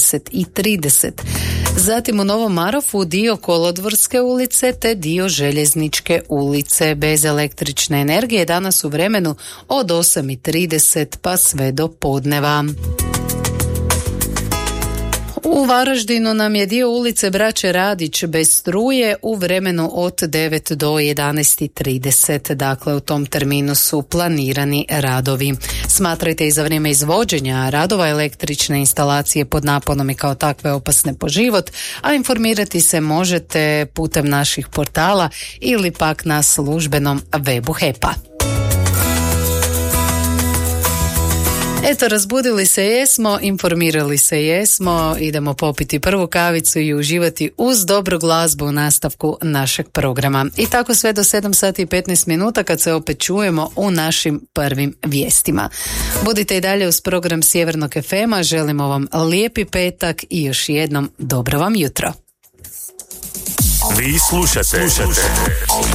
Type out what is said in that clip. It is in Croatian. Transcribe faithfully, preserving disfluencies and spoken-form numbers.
dvadeset i trideset. Zatim u Novom Marofu dio Kolodvorske ulice te dio Željezničke ulice bez električne energije danas u vremenu od osam i trideset pa sve do podneva. U Varaždinu nam je dio ulice Braće Radić bez struje u vremenu od devet do jedanaest i trideset. Dakle, u tom terminu su planirani radovi. Smatrajte i za vrijeme izvođenja radova električne instalacije pod naponom i kao takve opasne po život, a informirati se možete putem naših portala ili pak na službenom webu H E P-a. Eto, razbudili se jesmo, informirali se jesmo, idemo popiti prvu kavicu i uživati uz dobru glazbu u nastavku našeg programa. I tako sve do sedam sati i petnaest minuta kad se opet čujemo u našim prvim vijestima. Budite i dalje uz program Sjevernog F M-a, želimo vam lijepi petak i još jednom dobro vam jutro. Vi slušate, slušate.